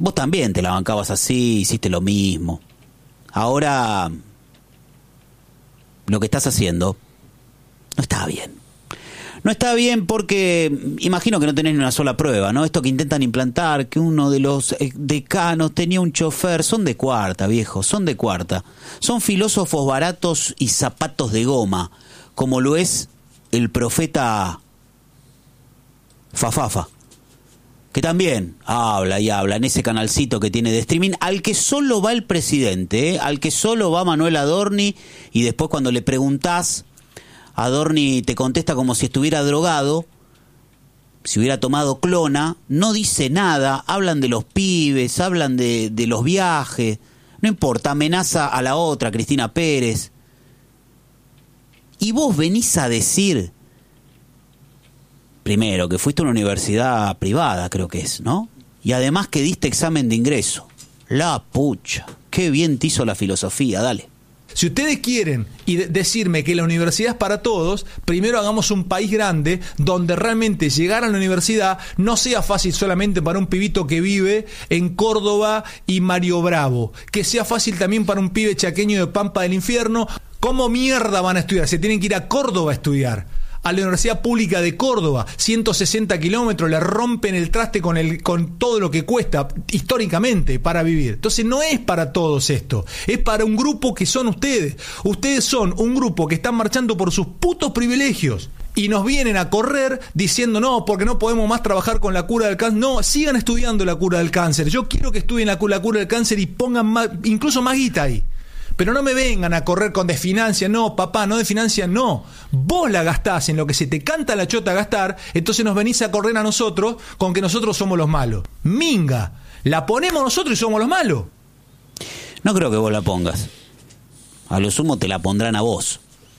Vos también te la bancabas así, hiciste lo mismo. Ahora, lo que estás haciendo no está bien. No está bien porque imagino que no tenés ni una sola prueba, ¿no? Esto que intentan implantar, que uno de los decanos tenía un chofer, son de cuarta, viejo, son de cuarta. Son filósofos baratos y zapatos de goma, como lo es el profeta Fafafa, que también habla y habla en ese canalcito que tiene de streaming, al que solo va el presidente, al que solo va Manuel Adorni, y después cuando le preguntás, Adorni te contesta como si estuviera drogado, si hubiera tomado clona, no dice nada, hablan de los pibes, hablan de los viajes, no importa, amenaza a la otra, Cristina Pérez. Y vos venís a decir, primero, que fuiste a una universidad privada, creo que es, ¿no? Y además que diste examen de ingreso. La pucha, qué bien te hizo la filosofía, dale. Si ustedes quieren decirme que la universidad es para todos, primero hagamos un país grande donde realmente llegar a la universidad no sea fácil solamente para un pibito que vive en Córdoba y Mario Bravo, que sea fácil también para un pibe chaqueño de Pampa del Infierno. ¿Cómo mierda van a estudiar? Se tienen que ir a Córdoba a estudiar. A la Universidad Pública de Córdoba, 160 kilómetros, le rompen el traste con todo lo que cuesta históricamente para vivir. Entonces no es para todos esto, es para un grupo que son ustedes. Ustedes son un grupo que están marchando por sus putos privilegios y nos vienen a correr diciendo no, porque no podemos más trabajar con la cura del cáncer. No, sigan estudiando la cura del cáncer. Yo quiero que estudien la cura del cáncer y pongan más, incluso más guita ahí. Pero no me vengan a correr con desfinancia. No, papá, no desfinancia, no. Vos la gastás en lo que se te canta la chota gastar, entonces nos venís a correr a nosotros con que nosotros somos los malos. Minga, la ponemos nosotros y somos los malos. No creo que vos la pongas. A lo sumo te la pondrán a vos.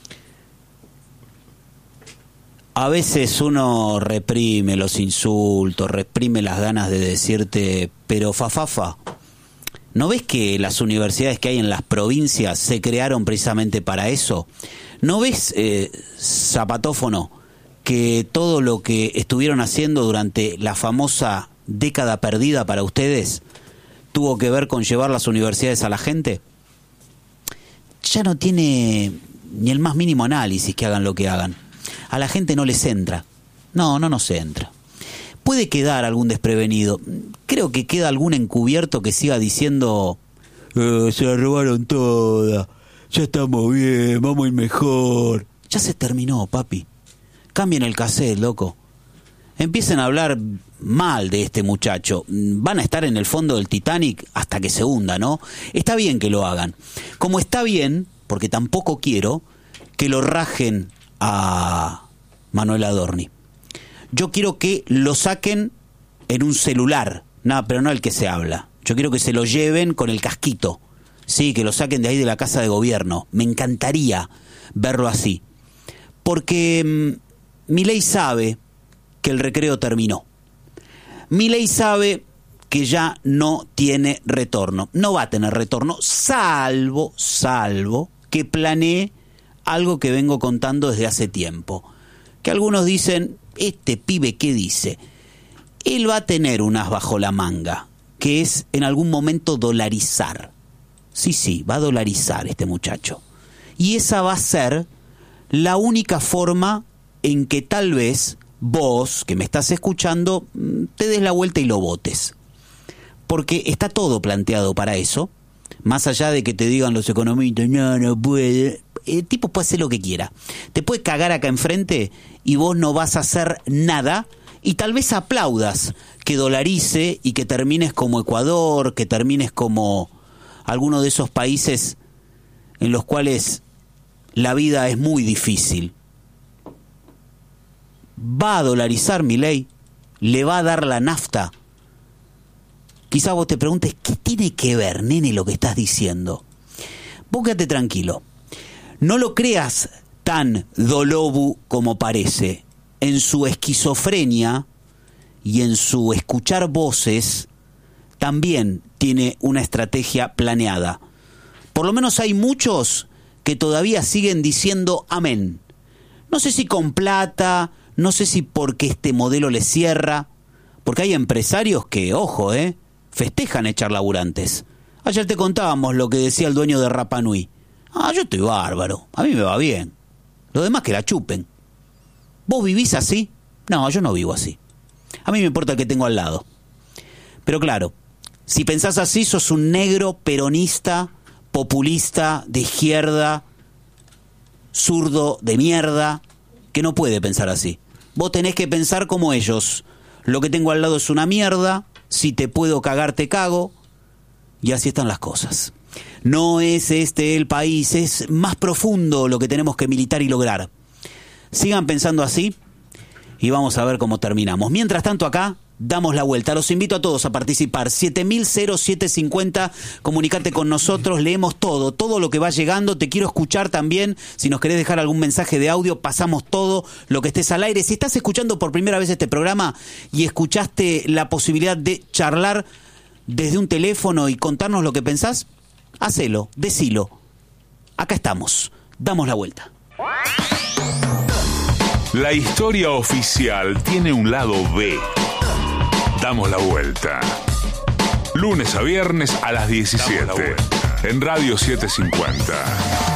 A veces uno reprime los insultos, reprime las ganas de decirte, pero Fafafa, ¿no ves que las universidades que hay en las provincias se crearon precisamente para eso? ¿No ves, zapatófono, que todo lo que estuvieron haciendo durante la famosa década perdida para ustedes tuvo que ver con llevar las universidades a la gente? Ya no tiene ni el más mínimo análisis que hagan lo que hagan. A la gente no les entra. No nos entra. Puede quedar algún desprevenido. Creo que queda algún encubierto que siga diciendo se la robaron toda, ya estamos bien, vamos a ir mejor. Ya se terminó, papi. Cambien el cassette, loco. Empiecen a hablar mal de este muchacho. Van a estar en el fondo del Titanic hasta que se hunda, ¿no? Está bien que lo hagan. Como está bien, porque tampoco quiero que lo rajen a Manuel Adorni. Yo quiero que lo saquen en un celular, pero no el que se habla. Yo quiero que se lo lleven con el casquito. Sí, que lo saquen de ahí de la casa de gobierno. Me encantaría verlo así. Porque Milei sabe que el recreo terminó. Milei sabe que ya no tiene retorno. No va a tener retorno, salvo que planee algo que vengo contando desde hace tiempo. Que algunos dicen, este pibe, ¿qué dice? Él va a tener unas bajo la manga, que es en algún momento dolarizar. Sí, va a dolarizar este muchacho. Y esa va a ser la única forma en que tal vez vos, que me estás escuchando, te des la vuelta y lo votes. Porque está todo planteado para eso. Más allá de que te digan los economistas, no puede. El tipo puede hacer lo que quiera. Te puede cagar acá enfrente y vos no vas a hacer nada. Y tal vez aplaudas que dolarice y que termines como Ecuador, que termines como alguno de esos países en los cuales la vida es muy difícil. ¿Va a dolarizar Milei? ¿Le va a dar la nafta? Quizás vos te preguntes, ¿qué tiene que ver, nene, lo que estás diciendo? Vos quédate tranquilo. No lo creas tan dolobu como parece. En su esquizofrenia y en su escuchar voces también tiene una estrategia planeada. Por lo menos hay muchos que todavía siguen diciendo amén. No sé si con plata, no sé si porque este modelo les cierra, porque hay empresarios que, ojo, festejan echar laburantes. Ayer te contábamos lo que decía el dueño de Rapa Nui. Yo estoy bárbaro, a mí me va bien. Los demás que la chupen. ¿Vos vivís así? No, yo no vivo así. A mí me importa el que tengo al lado. Pero claro, si pensás así, sos un negro peronista, populista, de izquierda, zurdo, de mierda, que no puede pensar así. Vos tenés que pensar como ellos. Lo que tengo al lado es una mierda, si te puedo cagar te cago, y así están las cosas. No es este el país, es más profundo lo que tenemos que militar y lograr. Sigan pensando así y vamos a ver cómo terminamos. Mientras tanto acá damos la vuelta. Los invito a todos a participar. 700750, comunicate con nosotros, leemos todo lo que va llegando. Te quiero escuchar también. Si nos querés dejar algún mensaje de audio, pasamos todo lo que estés al aire. Si estás escuchando por primera vez este programa y escuchaste la posibilidad de charlar desde un teléfono y contarnos lo que pensás, hacelo, decilo. Acá estamos. Damos la vuelta. La historia oficial tiene un lado B. Damos la vuelta. Lunes a viernes a las 17. En Radio 750.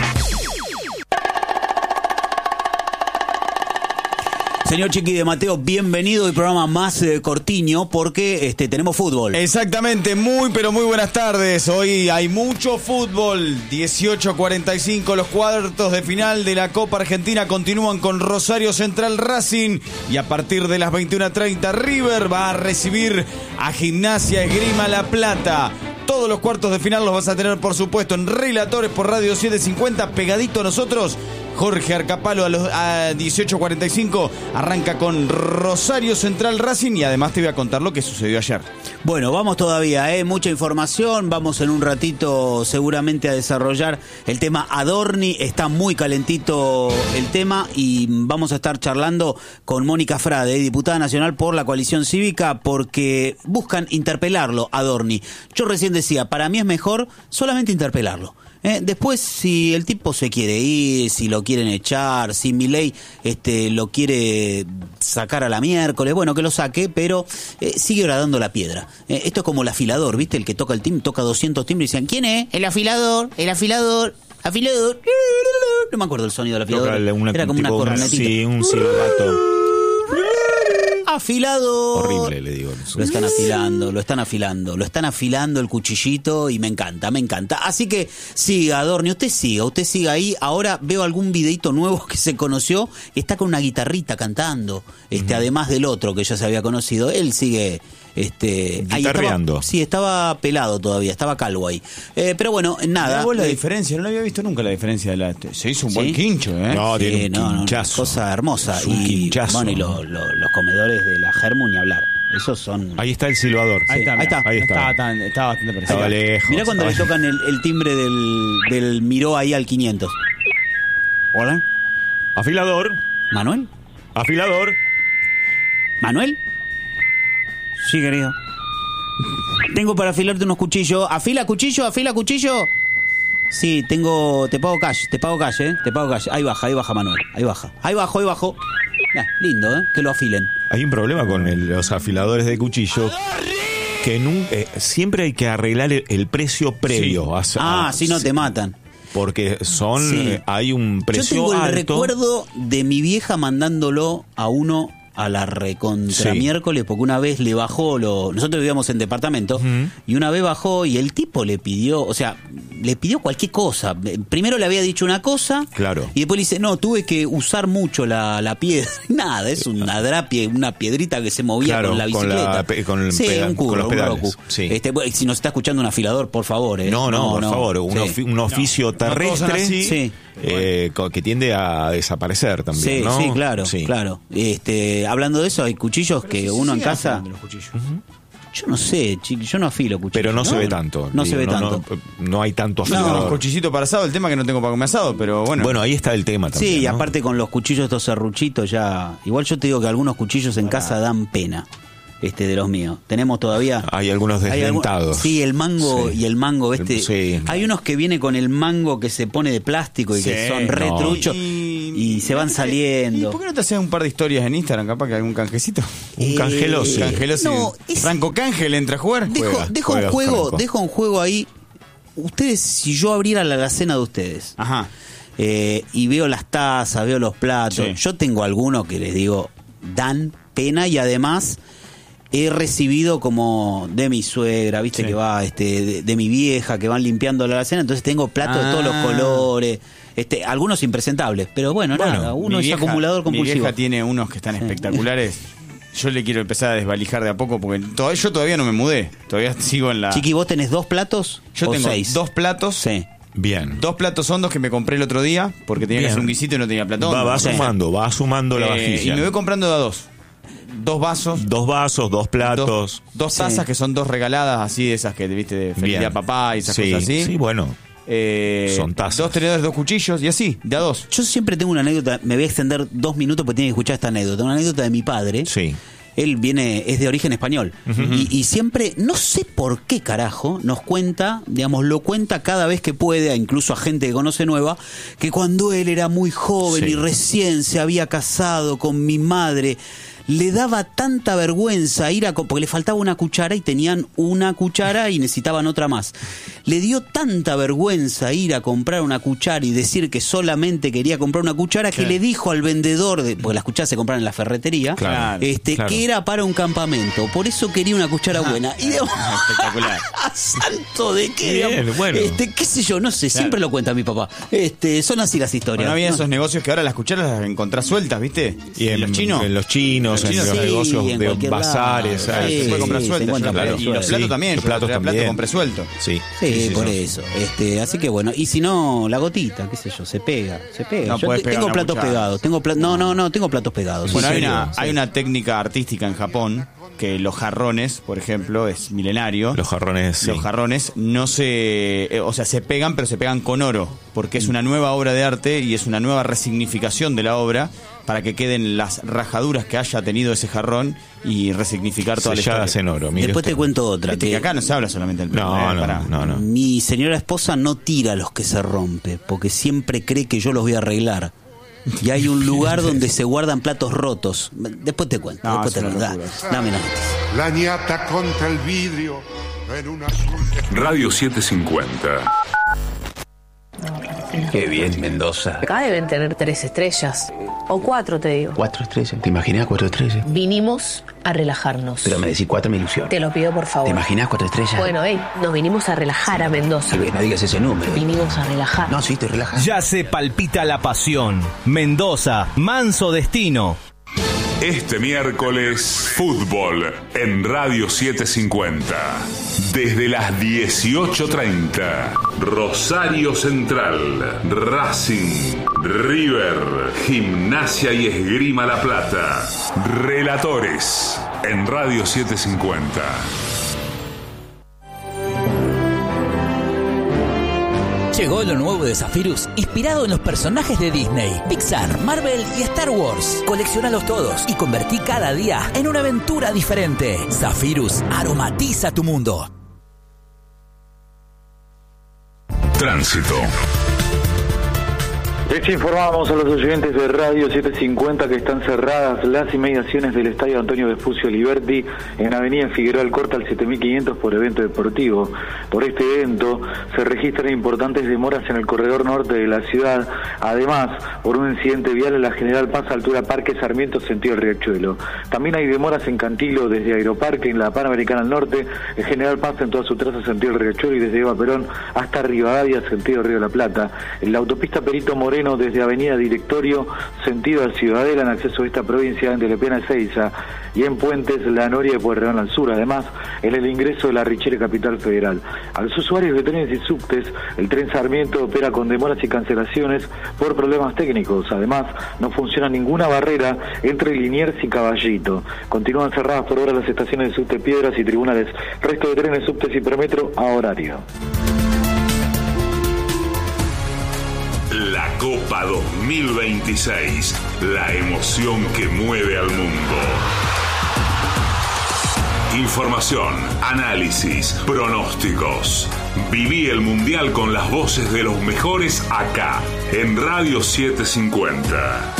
Señor Chiqui de Mateo, bienvenido al programa más cortiño porque tenemos fútbol. Exactamente, muy pero muy buenas tardes. Hoy hay mucho fútbol. 18:45, los cuartos de final de la Copa Argentina continúan con Rosario Central Racing y a partir de las 21:30 River va a recibir a Gimnasia Esgrima La Plata. Todos los cuartos de final los vas a tener, por supuesto, en Relatores por Radio 750, pegadito a nosotros. Jorge Arcapalo a 18:45 arranca con Rosario Central Racing y además te voy a contar lo que sucedió ayer. Bueno, vamos todavía, mucha información, vamos en un ratito seguramente a desarrollar el tema Adorni, está muy calentito el tema y vamos a estar charlando con Mónica Frade, diputada nacional por la Coalición Cívica, porque buscan interpelarlo Adorni. Yo recién decía, para mí es mejor solamente interpelarlo. Después, si el tipo se quiere ir, si lo quieren echar, si Milei lo quiere sacar a la miércoles, bueno, que lo saque, pero sigue horadando la piedra. Esto es como el afilador, ¿viste? El que toca el timbre, toca 200 timbres y dicen, ¿quién es? El afilador. No me acuerdo el sonido del afilador. Era como una cornetita. Sí, un silbato. Afilador. Horrible, le digo. Lo están afilando el cuchillito y me encanta. Así que siga, Adorni, usted siga ahí. Ahora veo algún videito nuevo que se conoció, está con una guitarrita cantando, además del otro que ya se había conocido. Él sigue guitarreando. Sí, estaba pelado todavía, estaba calvo ahí. Pero bueno, nada. La diferencia, no la había visto nunca la diferencia de la. Se hizo un buen quincho, No, tiene un quinchazo. Cosa hermosa. Es un quinchazo. Bueno, y los comedores de la Germu ni hablar. Esos son. Ahí está el silbador. Ahí está. Estaba bastante parecido. Estaba lejos. Mirá cuando le tocan el timbre del Miró ahí al 500. Hola. Afilador. ¿Manuel? Afilador. ¿Manuel? Sí, querido. Tengo para afilarte unos cuchillos. ¿Afila cuchillo? Sí, tengo. Te pago cash, Te pago cash. Ahí baja, Manuel. Ahí bajo. Lindo, que lo afilen. Hay un problema con los afiladores de cuchillo. Que siempre hay que arreglar el precio previo. Si no te matan. Porque hay un precio alto. Yo tengo el alto. recuerdo de mi vieja mandándolo a uno a la recontra miércoles, porque una vez le bajó nosotros vivíamos en departamento, y una vez bajó y el tipo le pidió cualquier cosa. Primero le había dicho una cosa, claro, y después le dice, no, tuve que usar mucho la piedra. Nada, es una piedrita que se movía con la bicicleta. Con los pedales. Si nos está escuchando un afilador, por favor. Por favor, un oficio terrestre que tiende a desaparecer también. Sí, claro. Hablando de eso, hay cuchillos que uno en casa. Yo no sé, yo no afilo cuchillos. Pero no se ve tanto. No hay tanto afilador. No, cuchillito para asado, el tema que no tengo para comer asado, pero bueno. Bueno, ahí está el tema también. Sí, y aparte con los cuchillos estos serruchitos ya. Igual yo te digo que algunos cuchillos en casa dan pena. De los míos. Tenemos todavía. Hay algunos desdentados. Sí, el mango y el mango. Sí. Hay unos que viene con el mango que se pone de plástico y que son retruchos. y se van saliendo. ¿Y por qué no te haces un par de historias en Instagram? Capaz que algún canjecito. Un cangeloso. No, Franco Cangel entra a jugar. Dejo un juego ahí. Ustedes, si yo abriera la alacena de ustedes, Ajá. Y veo las tazas, veo los platos, Sí. yo tengo algunos que les digo, dan pena, y además he recibido como de mi suegra, viste, Sí. que va, de mi vieja, que van limpiando la alacena, entonces tengo platos de todos los colores, algunos impresentables, pero bueno, nada, uno es acumulador compulsivo. Mi vieja tiene unos que están espectaculares. Yo le quiero empezar a desvalijar de a poco porque yo todavía no me mudé. Todavía sigo en la... Chiqui, ¿vos tenés 2 platos Yo o tengo 6? 2 platos. Sí. Bien. 2 platos hondos que me compré el otro día porque tenía que Bien. hacer un guisito y no tenía plato hondo. Va sumando la vajilla. Y me voy comprando de a 2. 2 vasos. 2 vasos, 2 platos. 2 tazas que son 2 regaladas, así de esas que viste de Feliz Día Papá y esas cosas así. Sí, bueno. Son tazas. 2 tenedores, 2 cuchillos y así, de a 2. Yo siempre tengo una anécdota, me voy a extender 2 minutos porque tiene que escuchar esta anécdota. Una anécdota de mi padre. Sí. Él es de origen español. Y siempre, no sé por qué carajo, nos cuenta, digamos, lo cuenta cada vez que puede, incluso a gente que conoce nueva, que cuando él era muy joven y recién se había casado con mi madre, le daba tanta vergüenza ir porque le faltaba una cuchara y tenían una cuchara y necesitaban otra más. Le dio tanta vergüenza ir a comprar una cuchara y decir que solamente quería comprar una cuchara que le dijo al vendedor, porque las cucharas se compran en la ferretería, Claro. que era para un campamento. Por eso quería una cuchara buena. Y digamos, Espectacular. ¿santo de qué? Bien, Digamos, bueno. qué sé yo, no sé, siempre lo cuenta mi papá. Son así las historias. No había ¿no? esos negocios que ahora las cucharas las encontrás sueltas, ¿viste? Y en los chinos. En los chinos, en los Sí, negocios en de cualquier bazares. lado. ¿sabes? Se puede comprar se sueltas. encuentra Claro. por Y los suelto. platos Sí, también. los Yo platos plato también. compré suelto. Sí. Sí, por eso. Así que bueno, y si no, la gotita, qué sé yo, se pega. No Yo podés pegar tengo una platos cuchara. pegados. Tengo platos pegados. Bueno, ¿En hay serio? una técnica artística en Japón que los jarrones, por ejemplo, es milenario. Los jarrones, sí. Los jarrones no se pegan, pero se pegan con oro, porque es una nueva obra de arte y es una nueva resignificación de la obra para que queden las rajaduras que haya tenido ese jarrón y resignificar toda la Selladas historia. en oro. mire Después te usted. cuento otra. Viste que acá no se habla solamente del No. Mi señora esposa no tira los que se rompe, porque siempre cree que yo los voy a arreglar. Y hay un lugar donde se guardan platos rotos. Después te cuento. No, después es te una cuento. locura. Dame la noticia. La ñata contra el vidrio en un azul. Radio 750. Qué bien, Mendoza. Acá deben tener 3 estrellas. O 4, te digo. 4 estrellas. ¿Te imaginas 4 estrellas? Vinimos a relajarnos. Pero me decís 4, me ilusiona. Te lo pido, por favor. ¿Te imaginas 4 estrellas? Bueno, nos vinimos a relajar a Mendoza. No digas ese número. Vinimos a relajar. No, sí, estoy relajado. Ya se palpita la pasión. Mendoza, manso destino. Este miércoles, fútbol en Radio 750. Desde las 18:30, Rosario Central, Racing, River, Gimnasia y Esgrima La Plata. Relatores en Radio 750. Llegó lo nuevo de Zephyrus, inspirado en los personajes de Disney, Pixar, Marvel y Star Wars. Colecciónalos todos y convertí cada día en una aventura diferente. Zephyrus aromatiza tu mundo. Tránsito. Les informamos a los oyentes de Radio 750 que están cerradas las inmediaciones del Estadio Antonio Vespucio Liberti en Avenida Figueroa Alcorta al 7500 por evento deportivo. Por este evento se registran importantes demoras en el corredor norte de la ciudad, además por un incidente vial en la General Paz altura Parque Sarmiento sentido Riachuelo. También hay demoras en Cantilo desde Aeroparque en la Panamericana al norte, en General Paz en toda su traza sentido Riachuelo y desde Eva Perón hasta Rivadavia sentido Río de la Plata. En la autopista Perito Moreno desde Avenida Directorio, sentido a Ciudadela en acceso a esta provincia de Lepiana Ezeiza y en Puentes, La Noria de Pueyrredón al sur. Además, en el ingreso de la Richere Capital Federal. A los usuarios de trenes y subtes, el tren Sarmiento opera con demoras y cancelaciones por problemas técnicos. Además, no funciona ninguna barrera entre Liniers y Caballito. Continúan cerradas por ahora las estaciones de subte Piedras y tribunales. Resto de trenes, subtes y premetro a horario. La Copa 2026, la emoción que mueve al mundo. Información, análisis, pronósticos. Viví el Mundial con las voces de los mejores acá, en Radio 750.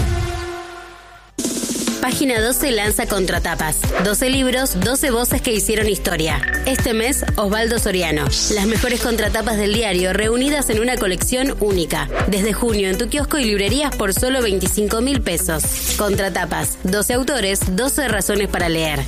Página 12 lanza Contratapas. 12 libros, 12 voces que hicieron historia. Este mes, Osvaldo Soriano. Las mejores contratapas del diario reunidas en una colección única. Desde junio en tu kiosco y librerías por solo 25.000 pesos. Contratapas. 12 autores, 12 razones para leer.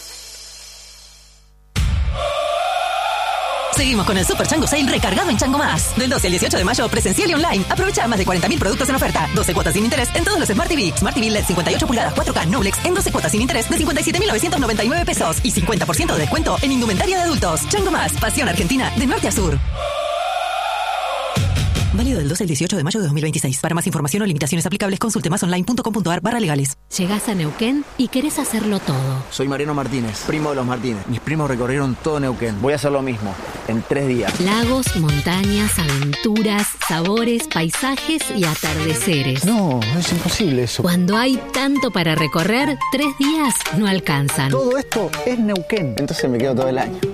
Seguimos con el Super Chango Sale recargado en Chango Más. Del 12 al 18 de mayo, presencial y online. Aprovecha más de 40.000 productos en oferta. 12 cuotas sin interés en todos los Smart TV. Smart TV LED 58 pulgadas 4K Noblex en 12 cuotas sin interés de 57.999 pesos. Y 50% de descuento en indumentaria de adultos. Chango Más, pasión argentina de norte a sur. Válido del 12 al 18 de mayo de 2026. Para más información o limitaciones aplicables, consulte masonline.com.ar/legales. Llegás a Neuquén y querés hacerlo todo. Soy Mariano Martínez, primo de los Martínez. Mis primos recorrieron todo Neuquén. Voy a hacer lo mismo, en 3 días. Lagos, montañas, aventuras, sabores, paisajes y atardeceres. No, es imposible eso. Cuando hay tanto para recorrer, 3 días no alcanzan. Todo esto es Neuquén. Entonces me quedo todo el año.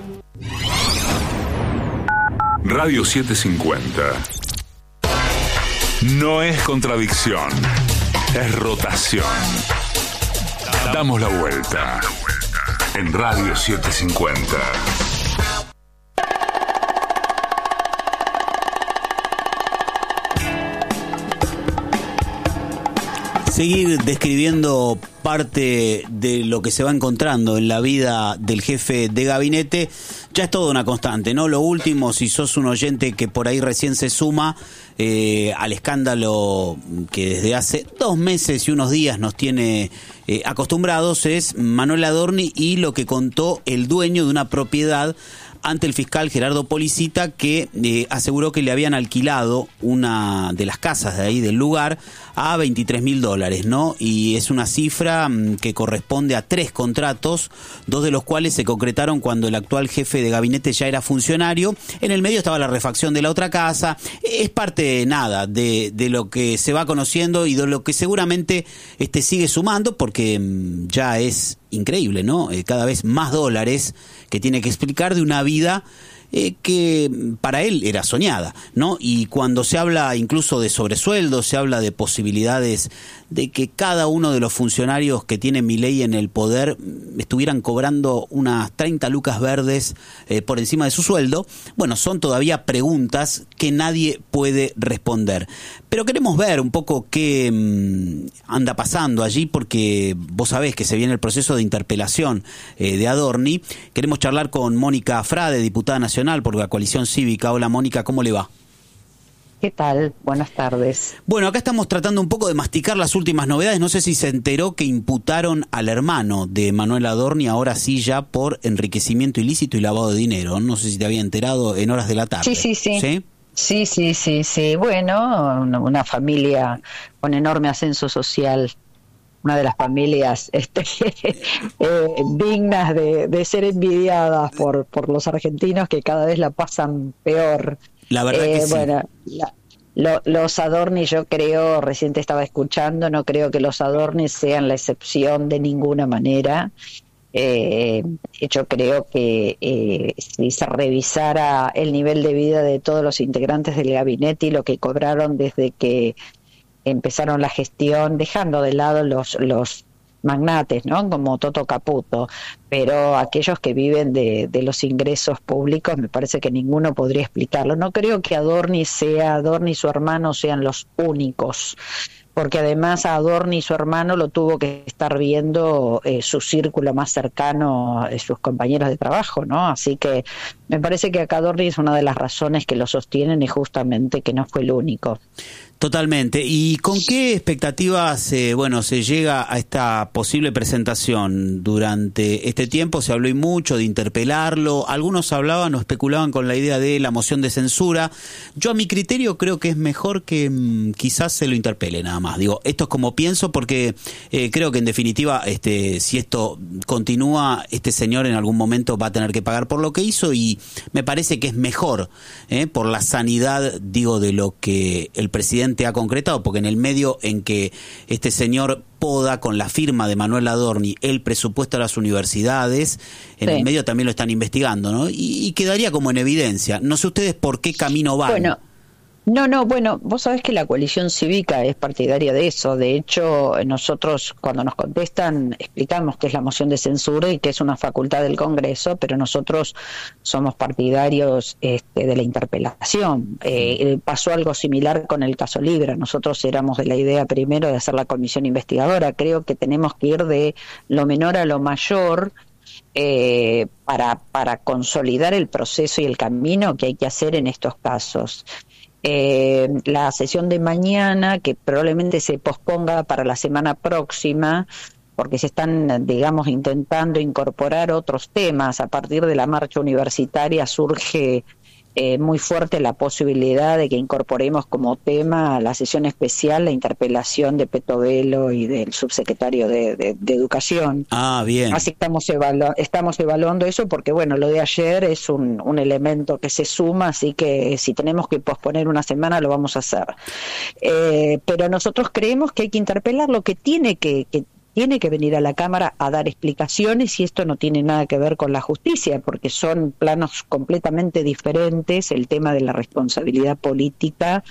Radio 750. No es contradicción, es rotación. Damos la vuelta en Radio 750. Seguir describiendo parte de lo que se va encontrando en la vida del jefe de gabinete ya es toda una constante, ¿no? Lo último, si sos un oyente que por ahí recién se suma al escándalo que desde hace 2 meses y unos días nos tiene acostumbrados, es Manuel Adorni y lo que contó el dueño de una propiedad ante el fiscal Gerardo Policita, que aseguró que le habían alquilado una de las casas de ahí del lugar a $23.000, ¿no? Y es una cifra que corresponde a 3 contratos, 2 de los cuales se concretaron cuando el actual jefe de gabinete ya era funcionario. En el medio estaba la refacción de la otra casa. Es parte, nada, de lo que se va conociendo y de lo que seguramente sigue sumando, porque ya es increíble, ¿no? Cada vez más dólares que tiene que explicar de una vida que para él era soñada, ¿no? Y cuando se habla incluso de sobresueldos, se habla de posibilidades de que cada uno de los funcionarios que tiene Milei en el poder estuvieran cobrando unas 30 lucas verdes por encima de su sueldo. Bueno, son todavía preguntas que nadie puede responder. Pero queremos ver un poco qué anda pasando allí, porque vos sabés que se viene el proceso de interpelación de Adorni. Queremos charlar con Mónica Frade, diputada nacional por la Coalición Cívica. Hola Mónica, ¿cómo le va? ¿Qué tal? Buenas tardes. Bueno, acá estamos tratando un poco de masticar las últimas novedades. No sé si se enteró que imputaron al hermano de Manuel Adorni, ahora sí ya por enriquecimiento ilícito y lavado de dinero. No sé si te había enterado en horas de la tarde. Sí. ¿Sí? Sí. Bueno, una familia con enorme ascenso social. Una de las familias dignas de ser envidiadas por los argentinos, que cada vez la pasan peor. La verdad que sí. Bueno, los Adorni, yo creo, recién te estaba escuchando, no creo que los Adorni sean la excepción de ninguna manera. Yo creo que si se revisara el nivel de vida de todos los integrantes del gabinete y lo que cobraron desde que empezaron la gestión, dejando de lado los magnates, ¿no? Como Toto Caputo, pero aquellos que viven de los ingresos públicos, me parece que ninguno podría explicarlo. No creo que Adorni y su hermano sean los únicos, porque además a Adorni y su hermano lo tuvo que estar viendo su círculo más cercano, sus compañeros de trabajo, ¿no? Así que me parece que acá Adorni es una de las razones que lo sostienen, y justamente que no fue el único. Totalmente. ¿Y con qué expectativas se llega a esta posible presentación? Durante este tiempo se habló y mucho de interpelarlo. Algunos hablaban o especulaban con la idea de la moción de censura. Yo, a mi criterio, creo que es mejor que quizás se lo interpele nada más. Digo, esto es como pienso, porque creo que en definitiva si esto continúa, este señor en algún momento va a tener que pagar por lo que hizo, y me parece que es mejor, por la sanidad, digo, de lo que el presidente ha concretado, porque en el medio en que este señor poda con la firma de Manuel Adorni el presupuesto a las universidades, en el medio también lo están investigando, ¿no? Y quedaría como en evidencia. No sé ustedes por qué camino van. Bueno, vos sabés que la coalición cívica es partidaria de eso. De hecho, nosotros cuando nos contestan explicamos que es la moción de censura y que es una facultad del Congreso, pero nosotros somos partidarios de la interpelación. Pasó algo similar con el caso Libra. Nosotros éramos de la idea primero de hacer la comisión investigadora. Creo que tenemos que ir de lo menor a lo mayor, para consolidar el proceso y el camino que hay que hacer en estos casos. La sesión de mañana, que probablemente se posponga para la semana próxima, porque se están, digamos, intentando incorporar otros temas. A partir de la marcha universitaria surge muy fuerte la posibilidad de que incorporemos como tema a la sesión especial la interpelación de Petovelo y del subsecretario de Educación. Ah, bien. Así que estamos evaluando eso, porque bueno, lo de ayer es un elemento que se suma, así que si tenemos que posponer una semana lo vamos a hacer. Pero nosotros creemos que hay que interpelar lo que tiene que venir a la Cámara a dar explicaciones, y esto no tiene nada que ver con la justicia, porque son planos completamente diferentes. El tema de la responsabilidad política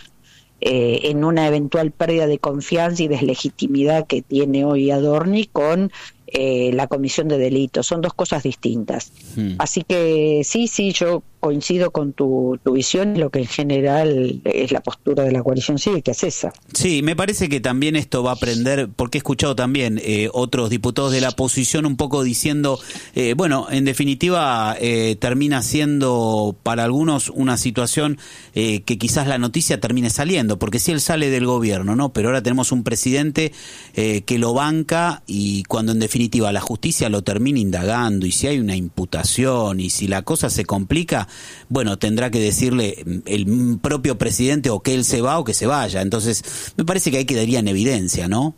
en una eventual pérdida de confianza y deslegitimidad que tiene hoy Adorni con la comisión de delitos. Son dos cosas distintas. Así que sí, yo coincido con tu visión, y lo que en general es la postura de la coalición cívica es esa. Sí, me parece que también esto va a aprender, porque he escuchado también otros diputados de la oposición un poco diciendo, bueno, en definitiva termina siendo para algunos una situación que quizás la noticia termine saliendo, porque si él sale del gobierno, ¿no? Pero ahora tenemos un presidente que lo banca, y cuando en definitiva la justicia lo termina indagando, y si hay una imputación y si la cosa se complica, bueno, tendrá que decirle el propio presidente o que él se va o que se vaya. Entonces me parece que ahí quedaría en evidencia, ¿no?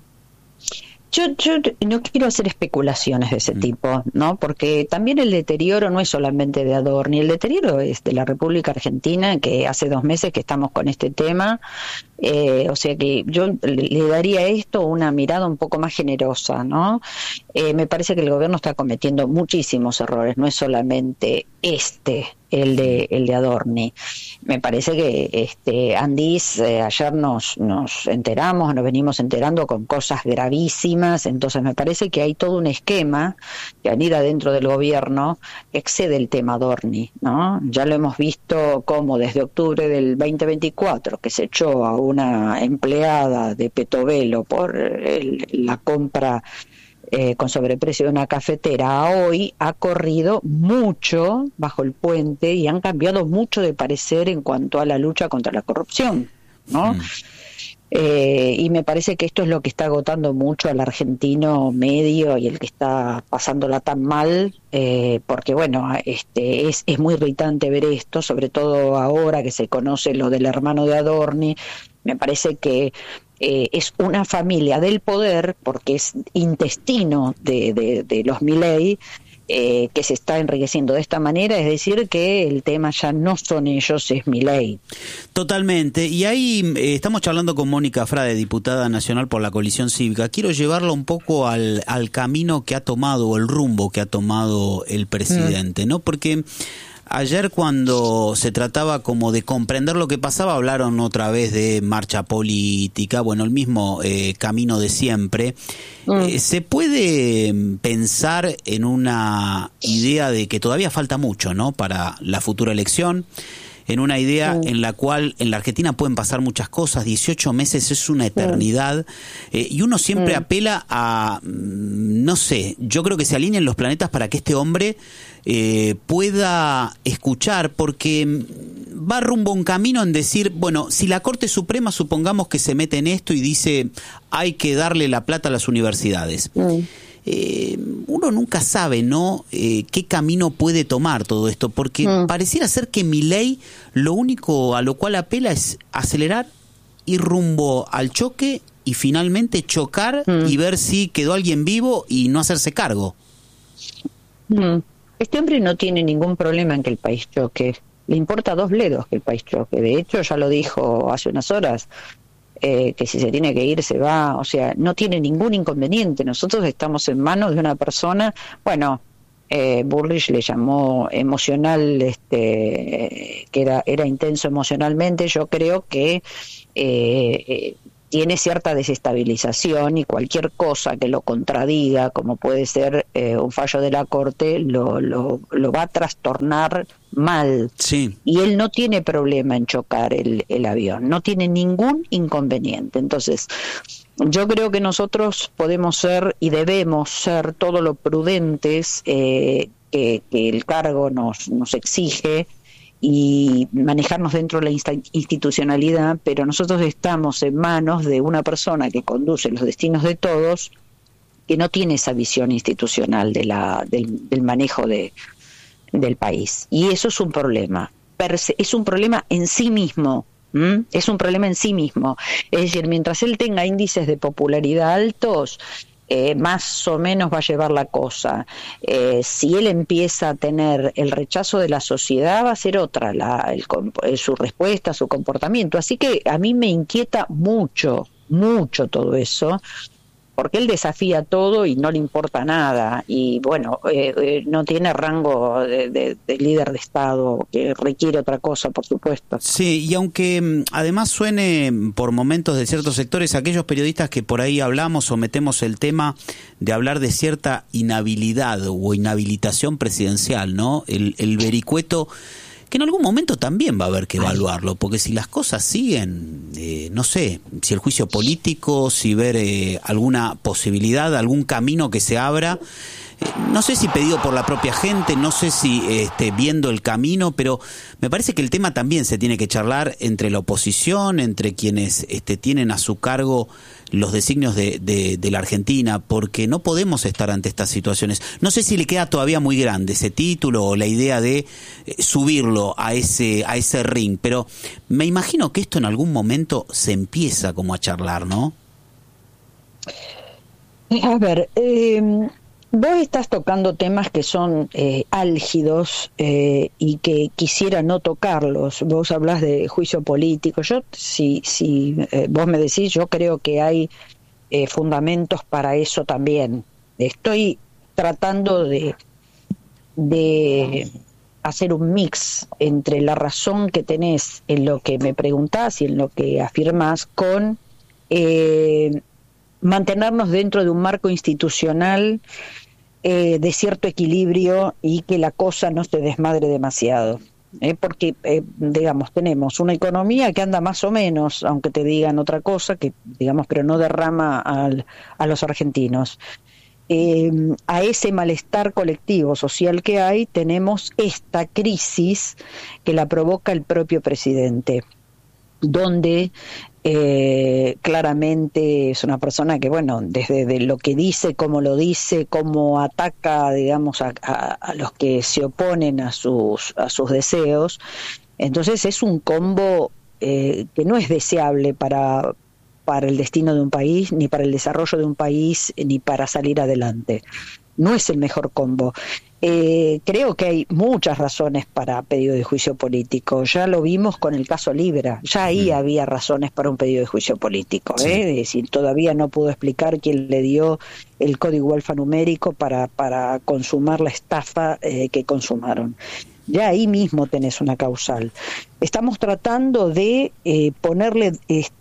Yo no quiero hacer especulaciones de ese tipo, ¿no? Porque también el deterioro no es solamente de Adorni, el deterioro es de la República Argentina, que hace 2 meses que estamos con este tema. O sea que yo le daría a esto una mirada un poco más generosa, ¿no? Me parece que el gobierno está cometiendo muchísimos errores, no es solamente el de Adorni. Me parece que Andís, ayer nos venimos enterando con cosas gravísimas. Entonces me parece que hay todo un esquema que anida dentro del gobierno que excede el tema Adorni, ¿no? Ya lo hemos visto como desde octubre del 2024, que se echó a una empleada de Petovelo por la compra con sobreprecio de una cafetera, a hoy ha corrido mucho bajo el puente y han cambiado mucho de parecer en cuanto a la lucha contra la corrupción, ¿no? Y me parece que esto es lo que está agotando mucho al argentino medio y el que está pasándola tan mal, porque bueno, es muy irritante ver esto, sobre todo ahora que se conoce lo del hermano de Adorni. Me parece que es una familia del poder, porque es intestino de los Milei, que se está enriqueciendo de esta manera. Es decir, que el tema ya no son ellos, es Milei. Totalmente. Y ahí estamos charlando con Mónica Frade, diputada nacional por la coalición cívica. Quiero llevarlo un poco al camino que ha tomado, o el rumbo que ha tomado el presidente, ¿no? Porque ayer, cuando se trataba como de comprender lo que pasaba, hablaron otra vez de marcha política, bueno, el mismo camino de siempre. ¿Se puede pensar en una idea de que todavía falta mucho, ¿no?, para la futura elección? En una idea en la cual en la Argentina pueden pasar muchas cosas, 18 meses es una eternidad, y uno siempre apela a, no sé, yo creo que se alineen los planetas para que este hombre pueda escuchar, porque va rumbo a un camino en decir, bueno, si la Corte Suprema supongamos que se mete en esto y dice hay que darle la plata a las universidades, uno nunca sabe, ¿no?, qué camino puede tomar todo esto, porque pareciera ser que Milei lo único a lo cual apela es acelerar, ir rumbo al choque y finalmente chocar y ver si quedó alguien vivo y no hacerse cargo. Este hombre no tiene ningún problema en que el país choque. Le importa 2 bledos que el país choque. De hecho, ya lo dijo hace unas horas, que si se tiene que ir, se va. O sea, no tiene ningún inconveniente. Nosotros estamos en manos de una persona, bueno, Bullrich le llamó emocional, que era intenso emocionalmente. Yo creo que tiene cierta desestabilización y cualquier cosa que lo contradiga, como puede ser un fallo de la Corte, lo va a trastornar mal. Sí. Y él no tiene problema en chocar el avión, no tiene ningún inconveniente. Entonces, yo creo que nosotros podemos ser y debemos ser todo lo prudentes que el cargo nos exige, y manejarnos dentro de la institucionalidad, pero nosotros estamos en manos de una persona que conduce los destinos de todos, que no tiene esa visión institucional del manejo del país. Y eso es un problema. Es un problema en sí mismo. Es un problema en sí mismo. Es decir, mientras él tenga índices de popularidad altos, más o menos va a llevar la cosa. Si él empieza a tener el rechazo de la sociedad, va a ser otra su respuesta, su comportamiento. Así que a mí me inquieta mucho todo eso, porque él desafía todo y no le importa nada. Y bueno, no tiene rango de líder de Estado, que requiere otra cosa, por supuesto. Sí, y aunque además suene por momentos de ciertos sectores, aquellos periodistas que por ahí hablamos o metemos el tema de hablar de cierta inhabilidad o inhabilitación presidencial, ¿no? El vericueto, que en algún momento también va a haber que evaluarlo, porque si las cosas siguen, no sé, si el juicio político, si ver alguna posibilidad, algún camino que se abra, no sé si pedido por la propia gente, no sé si viendo el camino, pero me parece que el tema también se tiene que charlar entre la oposición, entre quienes tienen a su cargo los designios de la Argentina, porque no podemos estar ante estas situaciones. No sé si le queda todavía muy grande ese título o la idea de subirlo a ese ring, pero me imagino que esto en algún momento se empieza como a charlar, ¿no? A ver, vos estás tocando temas que son álgidos y que quisiera no tocarlos. Vos hablás de juicio político. Yo, si vos me decís, yo creo que hay fundamentos para eso también. Estoy tratando de hacer un mix entre la razón que tenés en lo que me preguntás y en lo que afirmás con mantenernos dentro de un marco institucional de cierto equilibrio y que la cosa no se desmadre demasiado. Porque, digamos, tenemos una economía que anda más o menos, aunque te digan otra cosa, que digamos, pero no derrama a los argentinos. A ese malestar colectivo social que hay, tenemos esta crisis que la provoca el propio presidente, donde claramente es una persona que, bueno, desde de lo que dice, cómo lo dice, cómo ataca, digamos, a los que se oponen a sus deseos. Entonces es un combo que no es deseable para el destino de un país, ni para el desarrollo de un país, ni para salir adelante. No es el mejor combo. Creo que hay muchas razones para pedido de juicio político. Ya lo vimos con el caso Libra. Ya ahí había razones para un pedido de juicio político. Sí. Es decir, todavía no pudo explicar quién le dio el código alfanumérico para consumar la estafa que consumaron. Ya ahí mismo tenés una causal. Estamos tratando de ponerle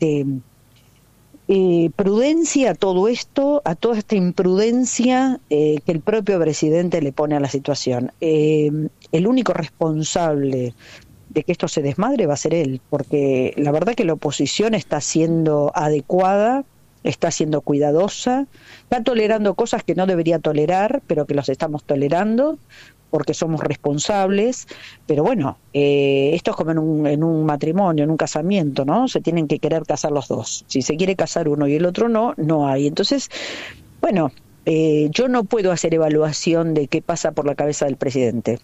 prudencia a todo esto, a toda esta imprudencia que el propio presidente le pone a la situación. El único responsable de que esto se desmadre va a ser él, porque la verdad que la oposición está siendo adecuada, está siendo cuidadosa, está tolerando cosas que no debería tolerar, pero que los estamos tolerando porque somos responsables, pero bueno, esto es como en un matrimonio, en un casamiento, ¿no? Se tienen que querer casar los dos. Si se quiere casar uno y el otro no hay. Entonces, bueno, yo no puedo hacer evaluación de qué pasa por la cabeza del presidente,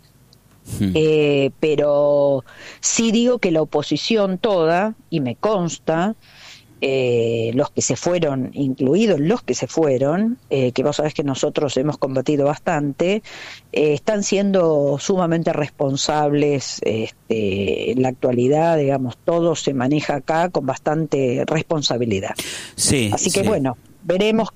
pero sí digo que la oposición toda, y me consta, los que se fueron, incluidos los que se fueron, que vos sabés que nosotros hemos combatido bastante, están siendo sumamente responsables. En la actualidad, digamos, todo se maneja acá con bastante responsabilidad. Sí, así que bueno, veremos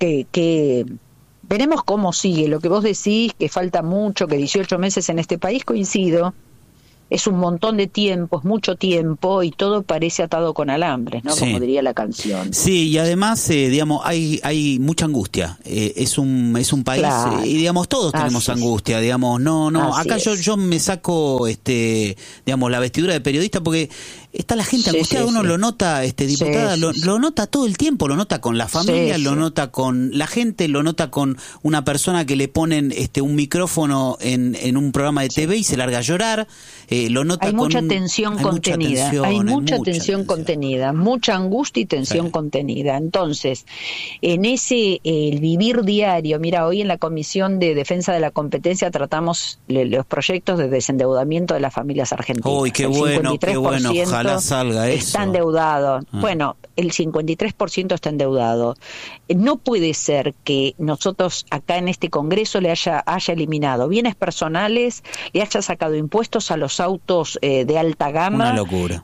veremos cómo sigue. Lo que vos decís, que falta mucho, que 18 meses en este país, coincido. Es un montón de tiempo, es mucho tiempo y todo parece atado con alambres, ¿no? Sí. Como diría la canción. Sí, y además, digamos, hay mucha angustia. Es un país, claro. Y digamos, todos tenemos angustia, digamos, no. Acá yo me saco, digamos, la vestidura de periodista porque está la gente angustiada, uno lo nota, diputada, lo nota todo el tiempo, lo nota con la familia, lo nota con la gente, lo nota con una persona que le ponen un micrófono en un programa de TV y se larga a llorar. Lo nota hay mucha tensión contenida, hay mucha tensión contenida, mucha angustia y tensión contenida. Entonces, en el vivir diario, mira, hoy en la Comisión de Defensa de la Competencia tratamos los proyectos de desendeudamiento de las familias argentinas. Uy, qué bueno, ojalá salga eso. Está endeudado. Bueno, el 53% está endeudado. No puede ser que nosotros acá en este Congreso le haya eliminado bienes personales, le haya sacado impuestos a los autos de alta gama. Una locura.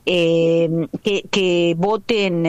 Que voten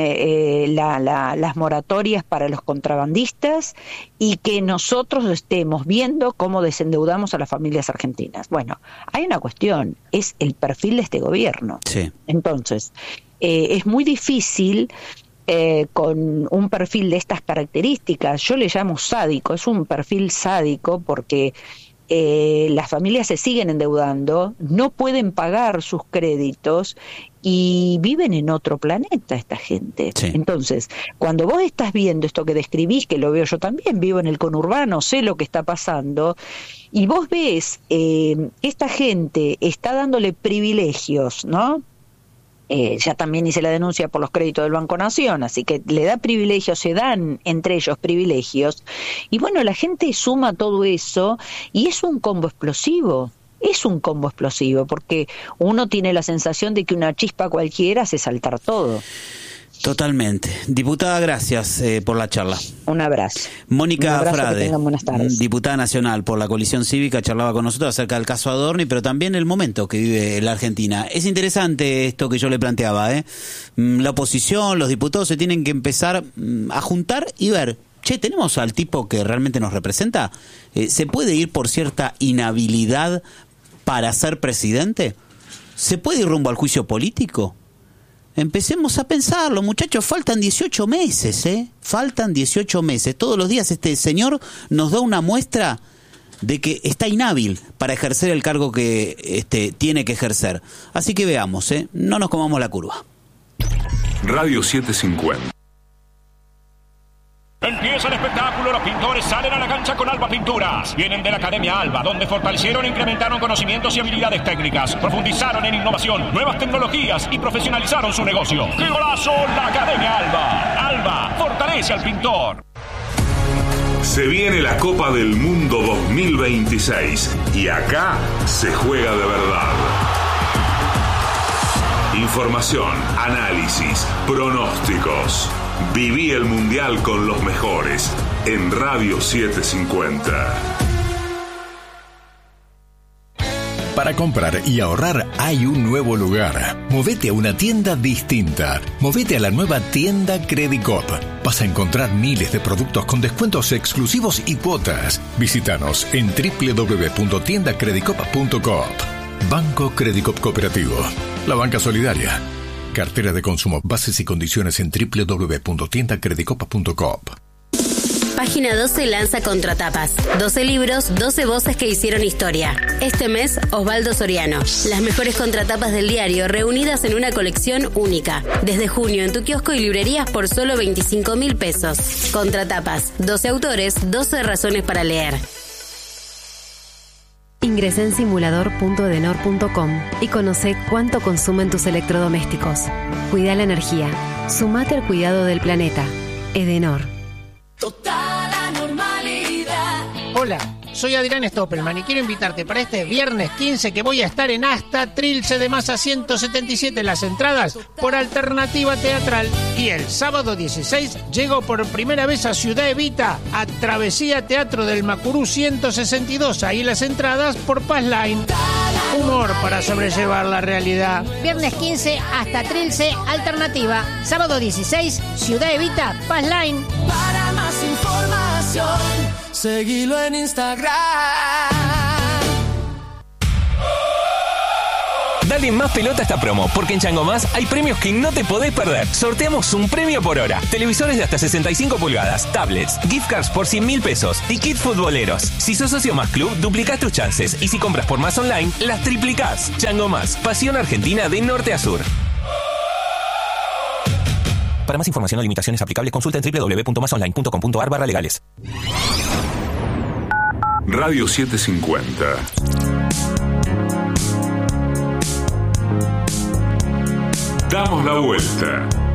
las moratorias para los contrabandistas y que nosotros estemos viendo cómo desendeudamos a las familias argentinas. Bueno, hay una cuestión, es el perfil de este gobierno. Sí. Entonces, es muy difícil con un perfil de estas características. Yo le llamo sádico, es un perfil sádico porque las familias se siguen endeudando, no pueden pagar sus créditos y viven en otro planeta esta gente. Sí. Entonces, cuando vos estás viendo esto que describís, que lo veo yo también, vivo en el conurbano, sé lo que está pasando, y vos ves esta gente está dándole privilegios, ¿no? Ya también hice la denuncia por los créditos del Banco Nación, así que le da privilegios, se dan entre ellos privilegios, y bueno, la gente suma todo eso y es un combo explosivo. Es un combo explosivo porque uno tiene la sensación de que una chispa cualquiera hace saltar todo. Totalmente. Diputada, gracias por la charla. Un abrazo. Mónica Frade, buenas tardes. Diputada nacional por la Coalición Cívica, charlaba con nosotros acerca del caso Adorni, pero también el momento que vive la Argentina. Es interesante esto que yo le planteaba, la oposición, los diputados se tienen que empezar a juntar y ver, ¿tenemos al tipo que realmente nos representa? ¿Se puede ir por cierta inhabilidad para ser presidente? ¿Se puede ir rumbo al juicio político? Empecemos a pensarlo, muchachos, faltan 18 meses, faltan 18 meses. Todos los días este señor nos da una muestra de que está inhábil para ejercer el cargo que tiene que ejercer. Así que veamos, no nos comamos la curva. Radio 750. Empieza el espectáculo, los pintores salen a la cancha con Alba Pinturas. Vienen de la Academia Alba, donde fortalecieron e incrementaron conocimientos y habilidades técnicas, profundizaron en innovación, nuevas tecnologías y profesionalizaron su negocio. ¡Qué golazo! La Academia Alba. Alba fortalece al pintor. Se viene la Copa del Mundo 2026 y acá se juega de verdad. Información, análisis, pronósticos. Viví el Mundial con los mejores en Radio 750. Para comprar y ahorrar hay un nuevo lugar. Movete a una tienda distinta. Movete a la nueva tienda Credicop. Vas a encontrar miles de productos con descuentos exclusivos y cuotas. Visítanos en www.tiendacredicop.coop. Banco Credicop Cooperativo. La banca solidaria. Cartera de consumo. Bases y condiciones en www.tiendacredicopa.coop. Página 12 lanza Contratapas. 12 libros, 12 voces que hicieron historia. Este mes, Osvaldo Soriano. Las mejores contratapas del diario reunidas en una colección única. Desde junio en tu kiosco y librerías por solo 25.000 pesos. Contratapas. 12 autores, 12 razones para leer. Ingresá en simulador.edenor.com y conoce cuánto consumen tus electrodomésticos. Cuida la energía. Sumate al cuidado del planeta. Edenor. Total anormalidad. Hola, soy Adrián Stoppelman y quiero invitarte para este viernes 15 que voy a estar en Hasta Trilce de Masa 177, las entradas por Alternativa Teatral. Y el sábado 16 llego por primera vez a Ciudad Evita, a Travesía Teatro del Macurú 162, ahí las entradas por Passline. Humor para sobrellevar la realidad. Viernes 15, Hasta Trilce, Alternativa. Sábado 16, Ciudad Evita, Passline. Para más información, seguilo en Instagram. Dale más pelota a esta promo, porque en Chango Más hay premios que no te podés perder. Sorteamos un premio por hora. Televisores de hasta 65 pulgadas, tablets, gift cards por 100.000 pesos y kits futboleros. Si sos socio Más Club, duplicás tus chances. Y si compras por Más Online, las triplicás. Chango Más, pasión argentina de norte a sur. Para más información o limitaciones aplicables, consulta en www.masonline.com.ar/legales. Radio 750. Damos la vuelta.